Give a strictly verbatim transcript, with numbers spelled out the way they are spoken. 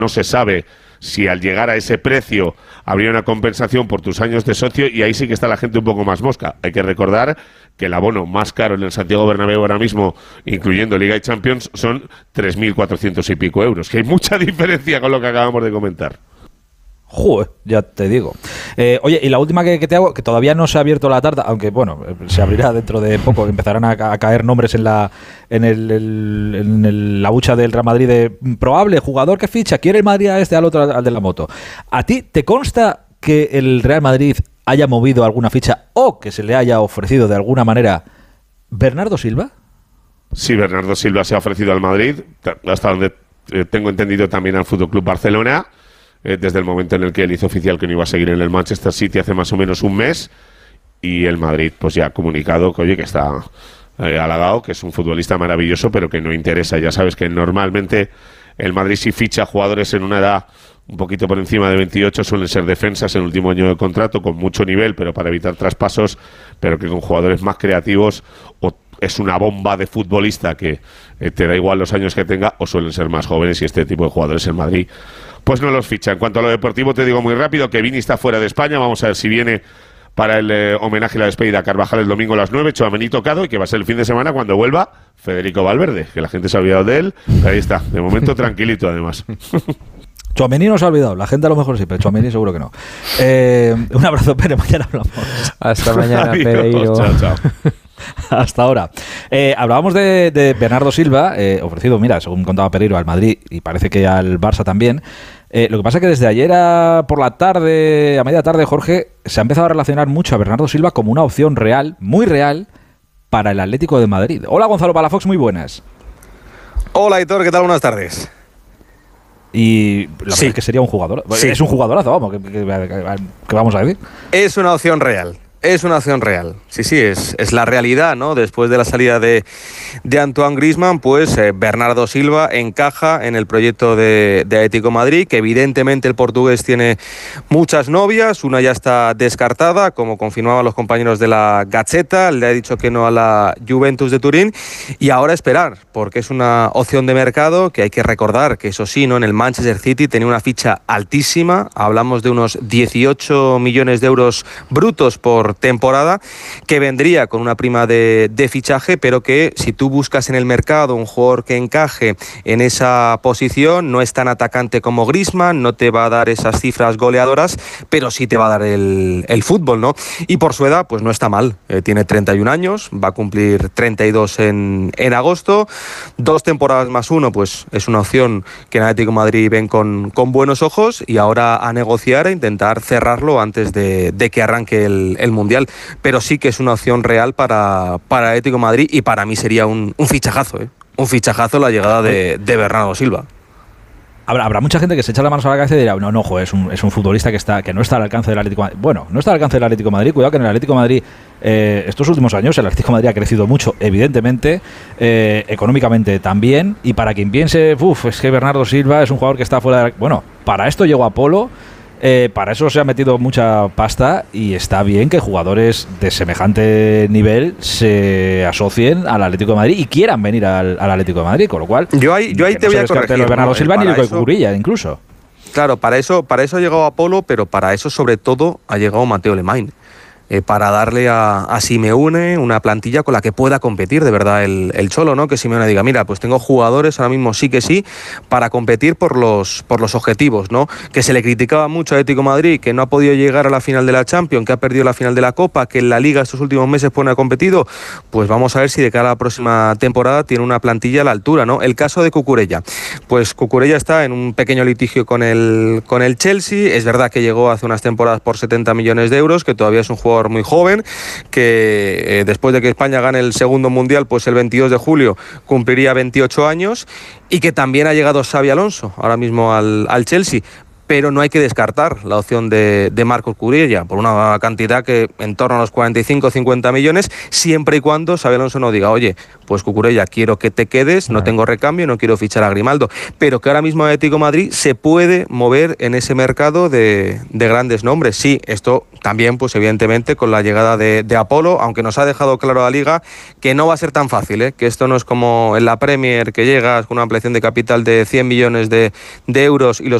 no se sabe si al llegar a ese precio habría una compensación por tus años de socio, y ahí sí que está la gente un poco más mosca. Hay que recordar que el abono más caro en el Santiago Bernabéu ahora mismo, incluyendo Liga y Champions, son tres mil cuatrocientos y pico euros, que hay mucha diferencia con lo que acabamos de comentar. Joder, ya te digo. Eh, oye, y la última que, que te hago, que todavía no se ha abierto la tarta, aunque bueno, se abrirá dentro de poco, empezarán a, a caer nombres en la en, el, el, en el, la hucha del Real Madrid de probable jugador que ficha, quiere el Madrid a este, al otro, al de la moto. ¿A ti te consta que el Real Madrid haya movido alguna ficha o que se le haya ofrecido de alguna manera Bernardo Silva? Sí, Bernardo Silva se ha ofrecido al Madrid, hasta donde eh, tengo entendido también al F C Barcelona. Eh, desde el momento en el que él hizo oficial que no iba a seguir en el Manchester City hace más o menos un mes, y el Madrid pues ya ha comunicado que oye, que está eh, halagado, que es un futbolista maravilloso, pero que no interesa. Ya sabes que normalmente el Madrid, si ficha jugadores en una edad un poquito por encima de veintiocho, suelen ser defensas en el último año de contrato, con mucho nivel, pero para evitar traspasos, pero que con jugadores más creativos, o es una bomba de futbolista que eh, te da igual los años que tenga, o suelen ser más jóvenes, y este tipo de jugadores en Madrid pues no los ficha. En cuanto a lo deportivo, te digo muy rápido que Vini está fuera de España. Vamos a ver si viene para el eh, homenaje a la despedida a Carvajal el domingo a las nueve. Tchouaméni tocado, y que va a ser el fin de semana cuando vuelva Federico Valverde, que la gente se ha olvidado de él. Ahí está, de momento tranquilito además. Tchouaméni no se ha olvidado, la gente a lo mejor sí, pero Tchouaméni seguro que no. Eh, un abrazo, Pere, mañana hablamos. Hasta mañana, Pereiro. Chao, chao. Hasta ahora. Eh, hablábamos de, de Bernardo Silva, eh, ofrecido, mira, según contaba Pereiro, al Madrid y parece que al Barça también. Eh, lo que pasa es que desde ayer a, por la tarde, a media tarde, Jorge, se ha empezado a relacionar mucho a Bernardo Silva como una opción real, muy real, para el Atlético de Madrid. Hola, Gonzalo Palafox, muy buenas. Hola, Aitor, ¿qué tal? Buenas tardes. Y la sí. verdad es que sería un jugador. Sí. Es un jugadorazo, vamos, ¿qué, qué, qué, qué vamos a decir? Es una opción real. Es una opción real. Sí, sí, es, es la realidad, ¿no? Después de la salida de, de Antoine Griezmann, pues eh, Bernardo Silva encaja en el proyecto de, de Atlético de Madrid, que evidentemente el portugués tiene muchas novias, una ya está descartada, como confirmaban los compañeros de la Gazzetta, le ha dicho que no a la Juventus de Turín, y ahora esperar, porque es una opción de mercado que hay que recordar que eso sí, ¿no? En el Manchester City tenía una ficha altísima, hablamos de unos dieciocho millones de euros brutos por temporada, que vendría con una prima de, de fichaje, pero que si tú buscas en el mercado un jugador que encaje en esa posición, no es tan atacante como Griezmann, no te va a dar esas cifras goleadoras, pero sí te va a dar el, el fútbol, ¿no? Y por su edad, pues no está mal, eh, tiene treinta y un años, va a cumplir treinta y dos en, en agosto, dos temporadas más uno, pues es una opción que en Atlético de Madrid ven con, con buenos ojos, y ahora a negociar, a intentar cerrarlo antes de, de que arranque el, el Mundial, pero sí que es una opción real para, para Atlético de Madrid, y para mí sería un, un fichajazo, ¿eh? Un fichajazo la llegada de, de Bernardo Silva. Habrá, habrá mucha gente que se echa la mano a la cabeza y dirá, no, no, joder, es un, es un futbolista que está que no está al alcance del Atlético de Madrid. Bueno, no está al alcance del Atlético de Madrid, cuidado que en el Atlético de Madrid, eh, estos últimos años, el Atlético de Madrid ha crecido mucho, evidentemente, eh, económicamente también, y para quien piense, uff, es que Bernardo Silva es un jugador que está fuera de la... Bueno, para esto llegó Apolo. Eh, para eso se ha metido mucha pasta, y está bien que jugadores de semejante nivel se asocien al Atlético de Madrid y quieran venir al, al Atlético de Madrid, con lo cual yo ahí, yo ahí te no voy a corregir, lo de Bernardo ¿no? Silva ni Para lo de eso, Cucurella incluso. Claro, para eso, para eso ha llegado Apolo, pero para eso sobre todo ha llegado Mateo Lemay. Eh, para darle a, a Simeone una plantilla con la que pueda competir de verdad el, el Cholo, ¿no? Que Simeone diga, mira, pues tengo jugadores ahora mismo sí que sí para competir por los, por los objetivos, ¿no? Que se le criticaba mucho a Atlético de Madrid, que no ha podido llegar a la final de la Champions, que ha perdido la final de la Copa, que en la Liga estos últimos meses pues no ha competido. Pues vamos a ver si de cara a la próxima temporada tiene una plantilla a la altura, ¿no? El caso de Cucurella. Pues Cucurella está en un pequeño litigio con el, con el Chelsea. Es verdad que llegó hace unas temporadas por setenta millones de euros, que todavía es un jugador muy joven, que eh, después de que España gane el segundo mundial, pues el veintidós de julio cumpliría veintiocho años, y que también ha llegado Xabi Alonso ahora mismo al, al Chelsea. pero no hay que descartar la opción de, de Marcos Cucurella por una cantidad que en torno a los cuarenta y cinco o cincuenta millones, siempre y cuando Xabi Alonso no diga, oye, pues Cucurella, quiero que te quedes, no tengo recambio, no quiero fichar a Grimaldo, pero que ahora mismo Atlético de Madrid se puede mover en ese mercado de, de grandes nombres. Sí, esto también, pues evidentemente, con la llegada de, de Apolo, aunque nos ha dejado claro a la Liga que no va a ser tan fácil, ¿eh? Que esto no es como en la Premier, que llegas con una ampliación de capital de cien millones de, de euros y los